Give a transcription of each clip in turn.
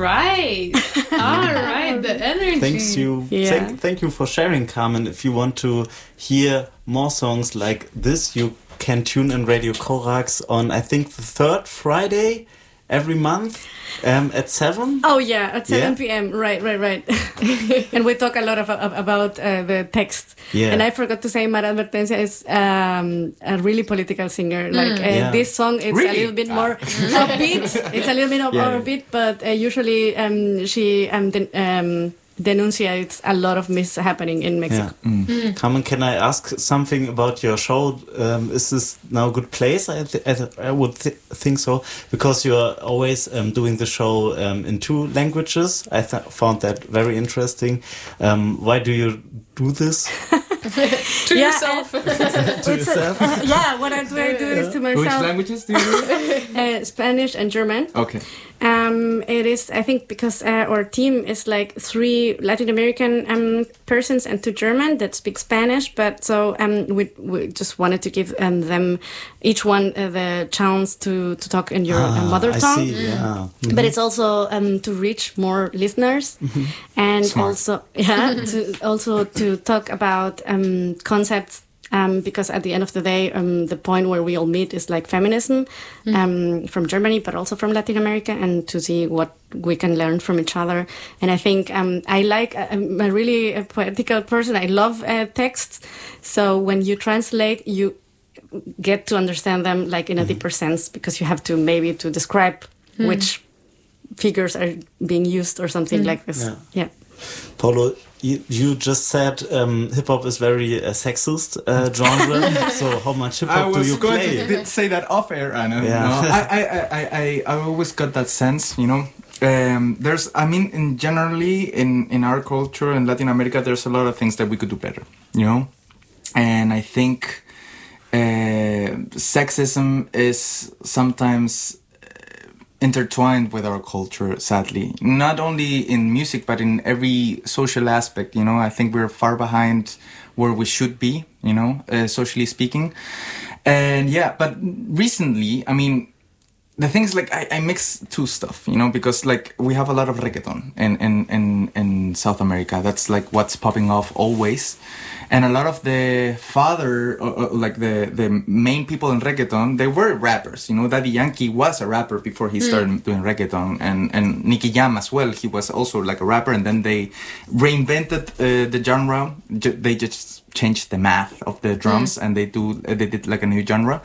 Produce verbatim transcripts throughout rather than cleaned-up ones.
right. All right. The energy. Thanks you. Yeah. Thank, thank you for sharing, Carmen. If you want to hear more songs like this, you can tune in Radio Corax on, I think, the third Friday every month um, at seven. Oh yeah, at seven Yeah. p.m. Right, right, right. And we talk a lot of, of, about uh, the text. Yeah. And I forgot to say, Mara Advertencia is um, a really political singer. Like uh, Yeah. this song, it's Really? a little bit more upbeat. It's a little bit more Yeah. upbeat, but uh, usually um, she um, den- um, denunciates a lot of mishappening in Mexico. Yeah. Carmen, can I ask something about your show? Um, is this now a good place? I, th- I, th- I would th- think so, because you're always um, doing the show um, in two languages. I th- found that very interesting. Um, why do you do this To Yeah, yourself. to yourself? Yeah, what I do, I do this to Which myself. languages do you do? Uh, Spanish and German. Okay. Um, it is, I think, because uh, our team is like three Latin American um, persons and two German that speak Spanish. But so um, we we just wanted to give um, them each one uh, the chance to, to talk in your uh, Ah, mother I tongue. see, yeah. But it's also um, to reach more listeners, and Smart. also yeah, to also to talk about um, concepts. Um, because at the end of the day, um, the point where we all meet is like feminism um, from Germany, but also from Latin America, and to see what we can learn from each other. And I think um, I like, I'm a really a poetical person. I love uh, texts. So when you translate, you get to understand them like in a deeper sense, because you have to maybe to describe which figures are being used or something like this. Yeah. Yeah. Paulo, you, you just said um, hip hop is very uh, sexist uh, genre. So how much hip I hop do was you going play? to th- say that off air, Anna. Yeah. No, I, I, I, I, I always got that sense, you know. Um, there's, I mean, in generally in, in our culture in Latin America, there's a lot of things that we could do better, you know. And I think uh, sexism is sometimes intertwined with our culture, sadly. Not only in music, but in every social aspect, you know. I think we're far behind where we should be, you know, uh, socially speaking. And yeah, but recently, I mean, the thing is, like, I, I mix two stuff, you know, because, like, we have a lot of reggaeton in, in, in, in South America. That's, like, what's popping off always. And a lot of the father, or, or, like, the, the main people in reggaeton, they were rappers, you know. Daddy Yankee was a rapper before he started mm. doing reggaeton. And, and Nicky Jam as well, he was also, like, a rapper. And then they reinvented uh, the genre. J- they just changed the math of the drums, mm. and they do uh, they did, like, a new genre.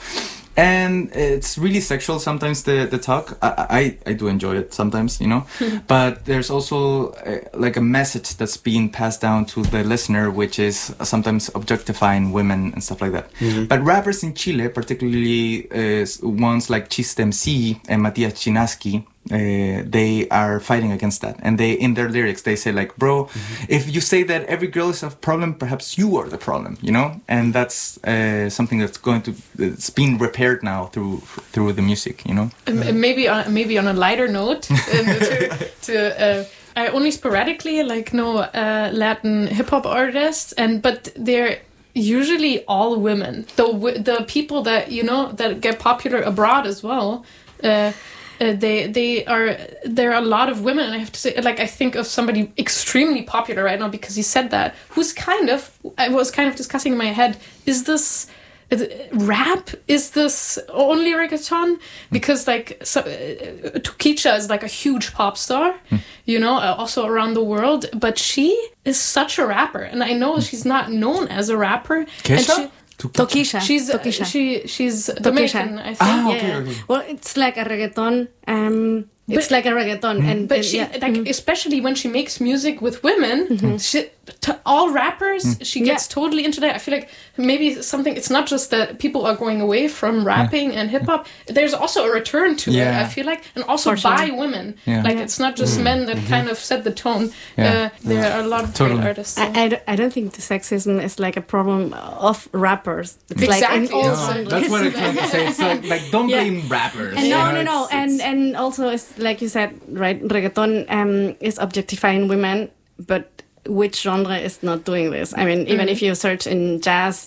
And it's really sexual sometimes, the, the talk. I, I, I do enjoy it sometimes, you know. But there's also uh, like a message that's being passed down to the listener, which is sometimes objectifying women and stuff like that. Mm-hmm. But rappers in Chile, particularly uh, ones like Chiste M C and Matias Chinaski, Uh, they are fighting against that, and they in their lyrics they say, like, bro, mm-hmm. if you say that every girl is a problem, perhaps you are the problem, you know. And that's uh, something that's going to it's being repaired now through through the music, you know. Um, maybe on maybe on a lighter note, um, to, to uh, I only sporadically like know uh, Latin hip hop artists, and but they're usually all women. The the people that you know that get popular abroad as well. Uh, Uh, they they are there are a lot of women, and I have to say, like, I think of somebody extremely popular right now because he said that, who's kind of I was kind of discussing in my head, is this is it rap, is this only reggaeton? Because like so, uh, Toquicha is like a huge pop star, mm. you know, uh, also around the world, but she is such a rapper, and I know she's not known as a rapper. Kesha? Toquicha. She's Toquicha. Uh, she she's Dominican, I think. Ah, okay, yeah. okay. Well, it's like a reggaeton. Um, it's But- like a reggaeton, Mm. and But and, she, yeah. like, mm. especially when she makes music with women, Mm-hmm. she, to all rappers, she gets Yeah. totally into that. I feel like maybe something, it's not just that people are going away from rapping and hip hop, there's also a return to Yeah. it, I feel like, and also For sure. by women. Yeah. Like, Yeah. it's not just men that kind of set the tone. Yeah. Uh, there are a lot of Totally. great artists. I, I, don't- I don't think the sexism is like a problem of rappers. It's like Exactly. in all No, No, genres. that's what I'm trying to say. It's like, like don't Yeah. blame rappers. And you no, know, no, no, it's- and it's- and also it's like you said, right? Reggaeton um, is objectifying women, but which genre is not doing this? I mean, even if you search in jazz,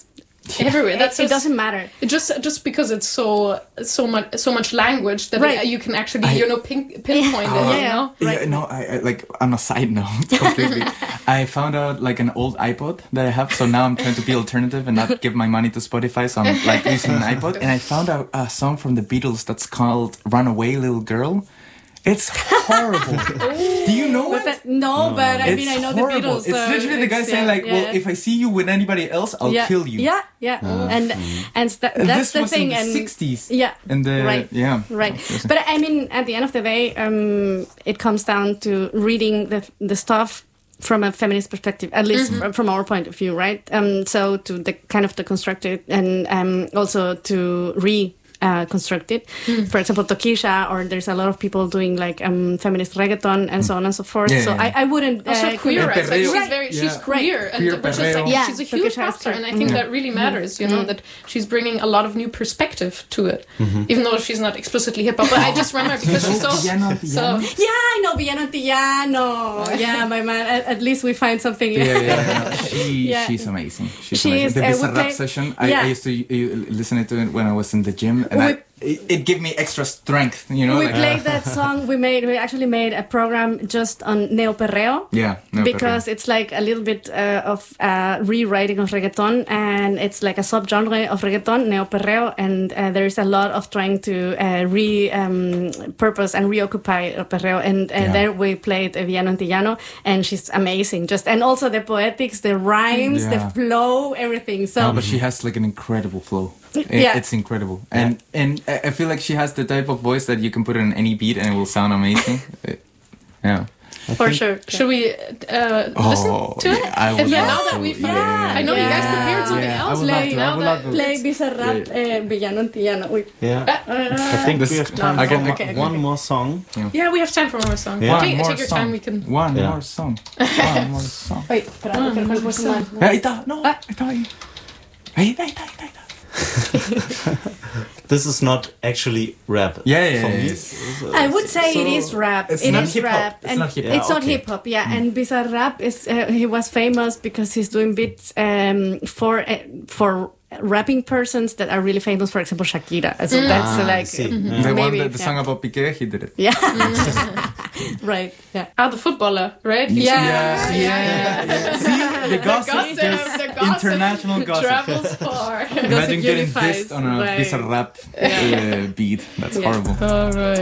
everywhere. It, That's it just- doesn't matter. It just just because it's so so much so much language that Right. you can actually I- you know pin, pinpoint it. Yeah. You know. Right. Yeah, no, I, I like on a side note, completely. I found out like an old iPod that I have, so now I'm trying to be alternative and not give my money to Spotify. So I'm like using an iPod, and I found out a song from the Beatles that's called "Runaway Little Girl." It's horrible. Do you know But it? that, no, but I It's mean, I know horrible. the Beatles. It's so literally the guy it's- saying yeah, like, yeah. "Well, if I see you with anybody else, I'll yeah. kill you." Yeah, yeah, and and th- And that's this the was thing. in the and sixties. yeah, And the right, yeah, right. Yes. But I mean, at the end of the day, um, it comes down to reading the the stuff from a feminist perspective, at least from, from our point of view, right? Um, so to the kind of deconstruct it, and um, also to re. Uh, constructed. For example, Tokisha, or there's a lot of people doing like um, feminist reggaeton and so on and so forth. Yeah, so yeah. I, I wouldn't. Also uh, queer, El right? Like perreo. she's very, she's Yeah. queer, and Queer which is like perreo. Yeah, she's a huge Tokisha is factor, queer. and I think Mm. that really matters. You know that she's bringing a lot of new perspective to it, even though she's not explicitly hip hop. But I just remember because she's so Villano, so. Villano? Yeah, I know Villano Antillano. Yeah, my man. At, at least we find something. Yeah, yeah, yeah. She, Yeah. she's amazing. She's She amazing. is, The uh, we Bizarrap play- session, I, yeah. I used to uh, listen to it when I was in the gym, and We- I, it, it gave me extra strength, you know? We like, played that song. We made. We actually made a program just on neo perreo. yeah, no, Because it's like a little bit uh, of uh, rewriting of reggaeton, and it's like a subgenre of reggaeton, neo perreo, and uh, there is a lot of trying to uh, re um, purpose and reoccupy el perreo. And uh, Yeah. there we played Villano Antillano, and she's amazing. Just and also the poetics, the rhymes, the Yeah. flow, everything. So No, but she has like an incredible flow. It, Yeah. It's incredible. And and I I feel like she has the type of voice that you can put on any beat and it will sound amazing. It- yeah. for sure. Should we uh, listen Oh, to it? yeah, I would And yeah, love now that to. we've, Yeah. I know you guys Yeah. prepared something Yeah, I else. would love like, to, I now would that love to. Play Bizarrap, uh, Villano Antillano. Uy. Yeah. Uh, I think This- we have time No, for okay, one- okay, one okay. more song. yeah, we have time for one more song. Yeah. Take, One more take your song. time. We can. One Yeah. more song. One more song. Wait, espera, que me puse mal. Ahí está, no, Ah. ahí está ahí. Ahí está, ahí está, ahí está. This is not actually rap. Yeah, yeah, for yeah, me. it's- I would say So- it is rap. It's It not is hip-hop. rap, It's and not hip-hop. it's Yeah, not okay. hip hop. Yeah, and Bizarrap is uh, he was famous because he's doing beats um, for uh, for rapping persons that are really famous. For example, Shakira. So that's uh, Ah, I like see. mhm, Yeah. The one, maybe, that, the yeah. song about Piqué, he did it. Yeah, right. Yeah. Ah, the footballer, right? He- Yeah. yeah, yeah. yeah. See, the gossip, gossip, just the gossip international gossip. travels far. Imagine getting unifies, dissed on a right. Bizarrap uh, beat. That's Yeah. horrible. All right.